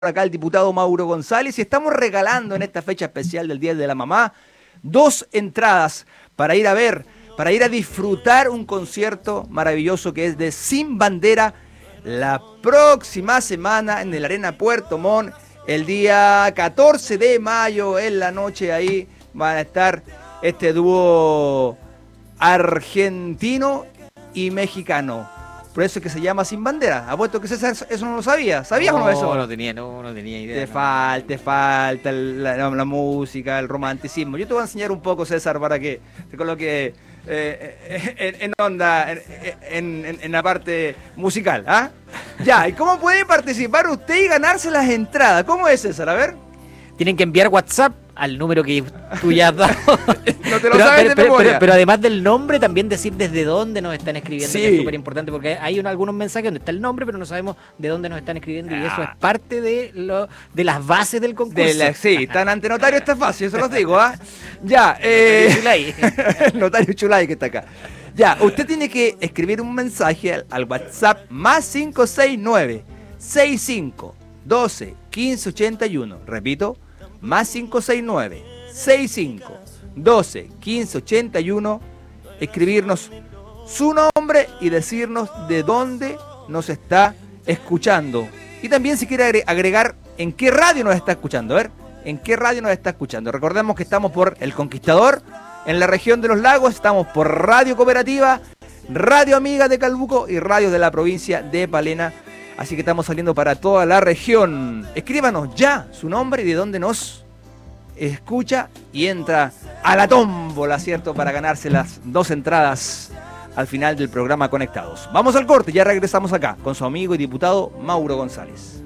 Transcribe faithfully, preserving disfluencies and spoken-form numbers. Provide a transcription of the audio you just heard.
acá el diputado Mauro González y estamos regalando en esta fecha especial del Día de la Mamá dos entradas para ir a ver, para ir a disfrutar un concierto maravilloso que es de Sin Bandera la próxima semana en el Arena Puerto Montt, el día catorce de mayo en la noche. Ahí van a estar este dúo argentino y mexicano. Por eso es que se llama Sin Bandera. Apuesto que César eso no lo sabía. ¿Sabías no, o no eso? No, no tenía, no, no tenía idea. Te no. falta, te falta el- la, la música, el romanticismo. Yo te voy a enseñar un poco, César, para que te coloque eh, en, en onda, en, en- en- en la parte musical. ¿Ah? Ya, ¿y cómo puede participar usted y ganarse las entradas? ¿Cómo es, César? A ver. Tienen que enviar WhatsApp al número que tú ya has dado. No te lo pero, sabes pero, de pero, memoria. pero- pero además del nombre, también decir desde dónde nos están escribiendo, Sí. que es súper importante, porque hay un- algunos mensajes donde está el nombre, pero no sabemos de dónde nos están escribiendo, y eso es parte de lo de las bases del concurso. De la- sí, tan ante notario está fácil, eso los digo, ¿ah? Ya, eh... Chulay. el notario Chulay que está acá. Ya, usted tiene que escribir un mensaje al, al WhatsApp más cinco seis nueve, sesenta y cinco, doce, quince ochenta y uno. Repito, más cinco seis nueve, sesenta y cinco, doce, quince ochenta y uno. Escribirnos su nombre y decirnos de dónde nos está escuchando. Y también si quiere agre- agregar en qué radio nos está escuchando. A ver, en qué radio nos está escuchando. Recordemos que estamos por El Conquistador, en la región de los lagos. Estamos por Radio Cooperativa, Radio Amiga de Calbuco y Radio de la provincia de Palena. Así que estamos saliendo para toda la región. Escríbanos ya su nombre y de dónde nos escucha y entra a la tómbola, ¿cierto? Para ganarse las dos entradas al final del programa Conectados. Vamos al corte, ya regresamos acá con su amigo y diputado Mauro González.